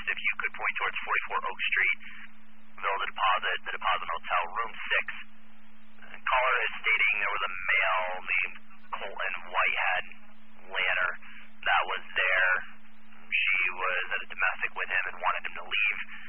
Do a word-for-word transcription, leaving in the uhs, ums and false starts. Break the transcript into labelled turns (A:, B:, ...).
A: if you could point towards forty-four Oak Street, Villa the Deposit, the Deposit Hotel, room six. Uh, caller is stating there was a male named Colton Whitehead Lanner that was there. She was at a domestic with him and wanted him to leave.